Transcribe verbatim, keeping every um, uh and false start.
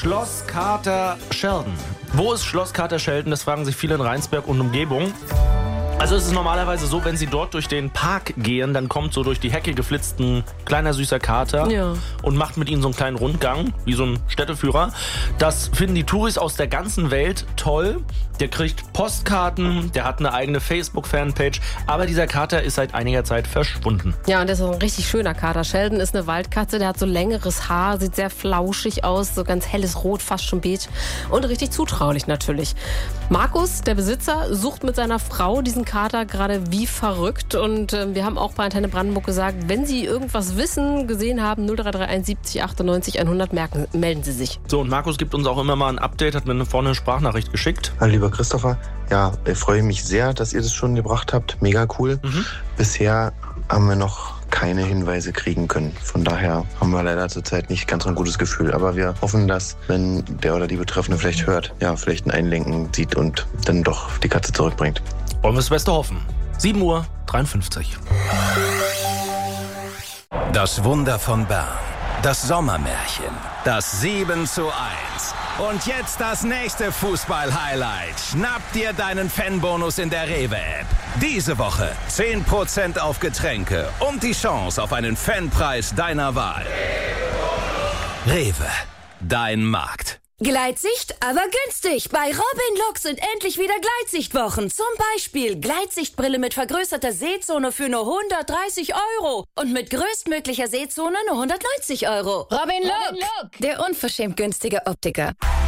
Schloss Kater Schelden. Wo ist Schloss Kater Schelden? Das fragen sich viele in Rheinsberg und Umgebung. Also es ist normalerweise so, wenn Sie dort durch den Park gehen, dann kommt so durch die Hecke geflitzt ein kleiner süßer Kater ja. und macht mit Ihnen so einen kleinen Rundgang, wie so ein Städteführer. Das finden die Touris aus der ganzen Welt toll. Der kriegt Postkarten, der hat eine eigene Facebook-Fanpage, aber dieser Kater ist seit einiger Zeit verschwunden. Ja, und der ist auch ein richtig schöner Kater. Sheldon ist eine Waldkatze, der hat so längeres Haar, sieht sehr flauschig aus, so ganz helles Rot, fast schon beige und richtig zutraulich natürlich. Markus, der Besitzer, sucht mit seiner Frau diesen Kater gerade wie verrückt und äh, wir haben auch bei Antenne Brandenburg gesagt, wenn Sie irgendwas wissen, gesehen haben, null drei drei eins siebzig achtundneunzig hundert, merken, melden Sie sich. So, und Markus gibt uns auch immer mal ein Update, hat mir vorne eine Sprachnachricht geschickt. Hallo lieber Christopher, ja, ich freue mich sehr, dass ihr das schon gebracht habt, mega cool. Mhm. Bisher haben wir noch keine Hinweise kriegen können. Von daher haben wir leider zurzeit nicht ganz so ein gutes Gefühl. Aber wir hoffen, dass, wenn der oder die Betreffende vielleicht hört, ja, vielleicht ein Einlenken sieht und dann doch die Katze zurückbringt. Wollen wir das Beste hoffen. sieben Uhr dreiundfünfzig. Das Wunder von Bern. Das Sommermärchen. Das sieben zu eins. Und jetzt das nächste Fußball-Highlight. Schnapp dir deinen Fanbonus in der Rewe-App. Diese Woche zehn Prozent auf Getränke und die Chance auf einen Fanpreis deiner Wahl. Rewe, dein Markt. Gleitsicht, aber günstig. Bei Robin Look sind endlich wieder Gleitsichtwochen. Zum Beispiel Gleitsichtbrille mit vergrößerter Sehzone für nur hundertdreißig Euro. Und mit größtmöglicher Sehzone nur hundertneunzig Euro. Robin Look, der unverschämt günstige Optiker.